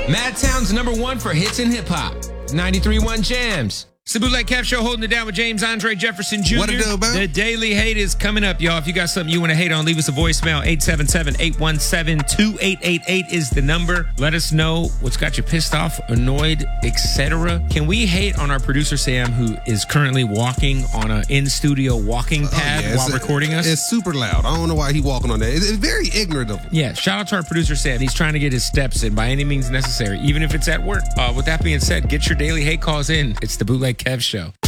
Madtown's #1 for hits and hip hop. 93.1 Jams. It's the Bootleg Kev Show, holding it down with James Andre Jefferson Jr. What it do, man? The Daily Hate is coming up, y'all. If you got something you want to hate on, leave us a voicemail. 877-817-2888 is the number. Let us know what's got you pissed off, annoyed, etc. Can we hate on our producer, Sam, who is currently walking on an in-studio walking pad while recording us? It's super loud. I don't know why he's walking on that. It's very ignorant of him. Yeah, shout out to our producer, Sam. He's trying to get his steps in by any means necessary, even if it's at work. With that being said, get your Daily Hate calls in. It's the Bootleg Kev Show.